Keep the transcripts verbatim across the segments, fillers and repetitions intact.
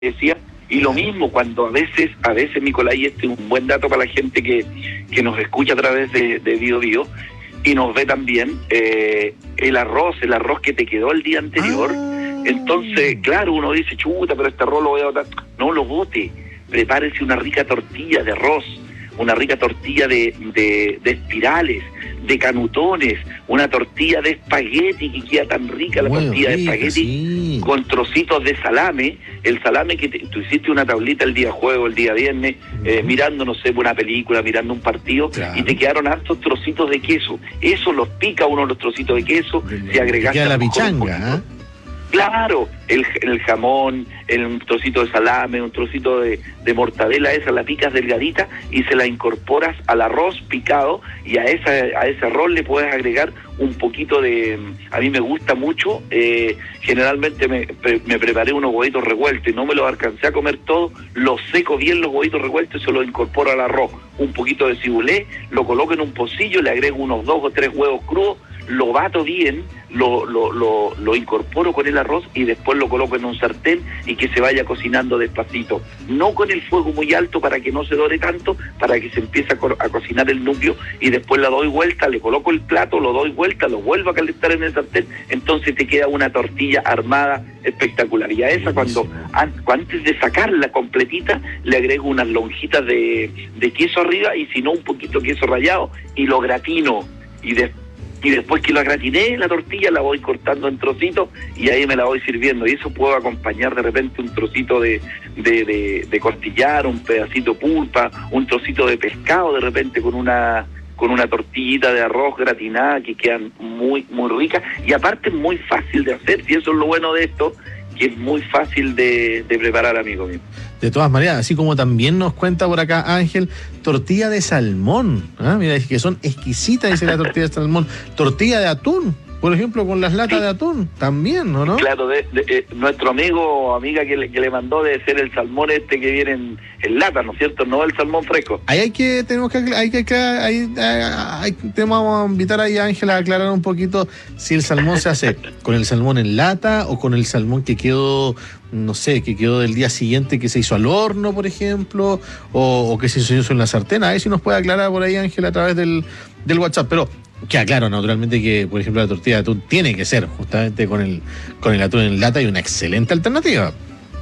decía. Y lo mismo cuando a veces, a veces, Nicolás, y este es un buen dato para la gente que, que nos escucha a través de, de Bio Bio y nos ve también, eh, el arroz, el arroz que te quedó el día anterior. Ah. Entonces, claro, uno dice, chuta, pero este arroz lo voy a botar. No lo bote, prepárese una rica tortilla de arroz, una rica tortilla de, de, de espirales, de canutones, una tortilla de espagueti que queda tan rica, la Muy tortilla rica, de espagueti, sí. Con trocitos de salame, el salame que te, tú hiciste una tablita el día jueves, el día viernes, uh-huh. eh, mirando, no sé, una película, mirando un partido, claro. Y te quedaron hartos trocitos de queso, eso los pica uno los trocitos de queso, de, si agregaste a la pichanga, ¿eh? Claro, el, el jamón, el, un trocito de salame, un trocito de, de mortadela, esa la picas delgadita y se la incorporas al arroz picado y a esa a ese arroz le puedes agregar un poquito de... A mí me gusta mucho, eh, generalmente me, me preparé unos huevitos revueltos y no me los alcancé a comer todos, los seco bien los huevitos revueltos y se los incorporo al arroz, un poquito de cibulé, lo coloco en un pocillo, le agrego unos dos o tres huevos crudos, lo bato bien, lo, lo, lo, lo incorporo con el arroz y después lo coloco en un sartén y que se vaya cocinando despacito, no con el fuego muy alto para que no se dore tanto, para que se empiece a, co- a cocinar el núcleo y después la doy vuelta, le coloco el plato, lo doy vuelta, lo vuelvo a calentar en el sartén, entonces te queda una tortilla armada espectacular. Y a esa cuando an, antes de sacarla completita le agrego unas lonjitas de, de queso arriba y si no un poquito de queso rallado y lo gratino y después y después que la gratiné, la tortilla la voy cortando en trocitos y ahí me la voy sirviendo. Y eso puedo acompañar de repente un trocito de, de, de, de costillar, un pedacito pulpa, un trocito de pescado de repente con una con una tortillita de arroz gratinada que quedan muy, muy ricas. Y aparte es muy fácil de hacer, y eso es lo bueno de esto, que es muy fácil de, de preparar, amigo mío. De todas maneras, así como también nos cuenta por acá Ángel, tortilla de salmón, ¿ah? Mira, es que son exquisitas, dice la tortilla de salmón, tortilla de atún, por ejemplo, con las latas sí. de atún, también, ¿no? ¿no? Claro, de, de, eh, nuestro amigo o amiga que le, que le mandó debe ser el salmón este que viene en, en lata, ¿no es cierto? No el salmón fresco. Ahí hay que, tenemos que, hay que, ahí, hay, vamos a invitar ahí a Ángela a aclarar un poquito si el salmón se hace con el salmón en lata o con el salmón que quedó, no sé, que quedó del día siguiente que se hizo al horno, por ejemplo, o, o que se hizo en la sartén. A ver si nos puede aclarar por ahí, Ángela, a través del, del WhatsApp. Pero queda claro, naturalmente, que, por ejemplo, la tortilla de atún tiene que ser justamente con el con el atún en lata y una excelente alternativa.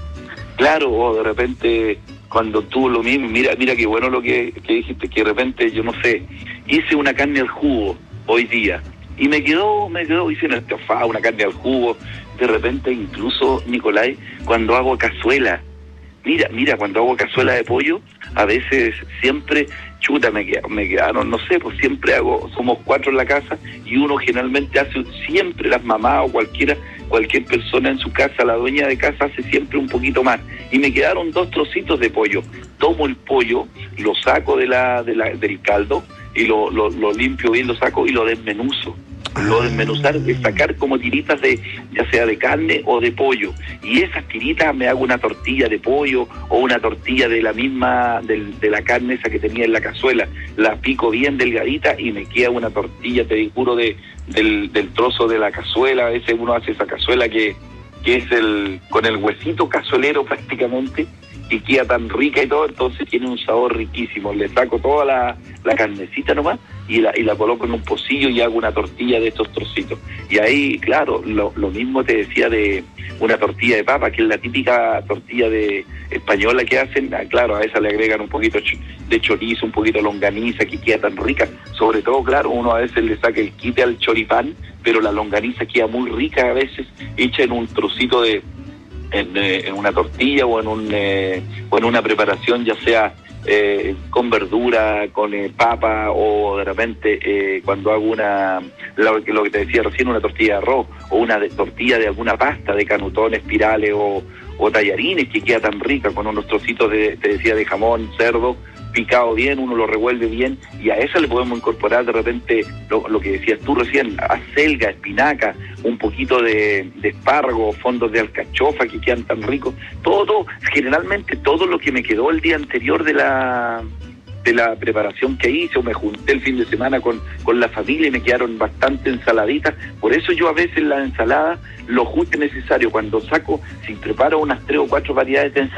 Claro, o de repente, cuando tú lo mismo, mira mira qué bueno lo que, que dijiste, que de repente, yo no sé, hice una carne al jugo hoy día, y me quedó, me quedó, hice una estofada, una carne al jugo, de repente incluso, Nicolás, cuando hago cazuela, mira, mira, cuando hago cazuela de pollo, a veces siempre, chuta, me quedaron, me quedaron, no sé, pues siempre hago, somos cuatro en la casa, y uno generalmente hace, siempre las mamás o cualquiera, cualquier persona en su casa, la dueña de casa hace siempre un poquito más, y me quedaron dos trocitos de pollo, tomo el pollo, lo saco de la, de la del caldo, y lo, lo, lo limpio bien, lo saco y lo desmenuzo. Lo desmenuzar es sacar como tiritas de, ya sea de carne o de pollo, y esas tiritas me hago una tortilla de pollo o una tortilla de la misma, del, de la carne esa que tenía en la cazuela, la pico bien delgadita y me queda una tortilla, te juro, de, del, del trozo de la cazuela. A veces uno hace esa cazuela que, que es el con el huesito cazuelero prácticamente, y queda tan rica y todo, entonces tiene un sabor riquísimo. Le saco toda la, la carnecita nomás y la, y la coloco en un pocillo y hago una tortilla de estos trocitos. Y ahí, claro, lo, lo mismo te decía de una tortilla de papa, que es la típica tortilla de española que hacen. Ah, claro, a esa le agregan un poquito de chorizo, un poquito de longaniza, que queda tan rica. Sobre todo, claro, uno a veces le saca el quite al choripán, pero la longaniza queda muy rica a veces, hecha en un trocito de... En, eh, en una tortilla o en un eh, o en una preparación, ya sea eh, con verdura, con eh, papa, o de repente eh, cuando hago una, lo, lo que te decía recién, una tortilla de arroz o una de, tortilla de alguna pasta de canutones, espirales o, o tallarines, que queda tan rica con unos trocitos de, te decía, de jamón, cerdo, picado bien, uno lo revuelve bien, y a esa le podemos incorporar de repente lo, lo que decías tú recién, acelga, espinaca, un poquito de, de espárrago, fondos de alcachofa que quedan tan ricos, todo, generalmente todo lo que me quedó el día anterior de la de la preparación que hice, o me junté el fin de semana con, con la familia y me quedaron bastante ensaladitas. Por eso yo a veces la ensalada, lo justo y necesario, cuando saco, si preparo unas tres o cuatro variedades de ensalada,